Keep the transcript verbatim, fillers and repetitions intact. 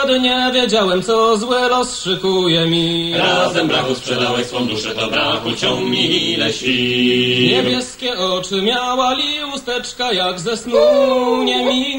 Wtedy nie wiedziałem, co zły los szykuje mi. Razem brachu sprzedałeś swą duszę, to brachu ciągnij ile sił. Niebieskie oczy miała, li usteczka jak ze snu. Nie mi